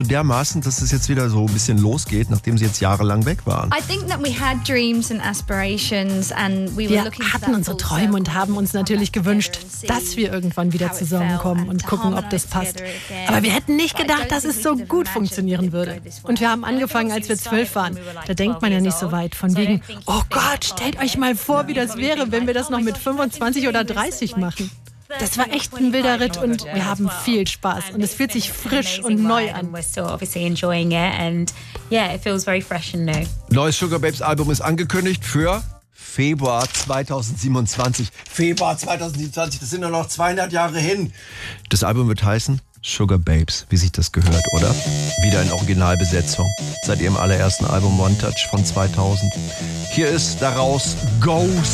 dermaßen, dass es jetzt wieder so ein bisschen losgeht, nachdem sie jetzt jahrelang weg waren? Wir hatten unsere Träume und haben uns natürlich gewünscht, dass wir irgendwann wieder zusammenkommen und gucken, ob das passt. Aber wir hätten nicht gedacht, dass es so gut funktionieren würde. Und wir haben angefangen, als wir 12 waren. Da denkt man ja nicht so weit. Von wegen, oh Gott, stellt euch mal vor, wie das wäre, wenn wir das noch mit 25 oder 30 machen. Das war echt ein wilder Ritt und wir haben viel Spaß und es fühlt sich frisch und neu an. Neues Sugar Babes Album ist angekündigt für Februar 2027. Februar 2027, das sind nur noch 200 Jahre hin. Das Album wird heißen Sugar Babes, wie sich das gehört, oder? Wieder in Originalbesetzung. Seit ihrem allerersten Album One Touch von 2000. Hier ist daraus Ghost.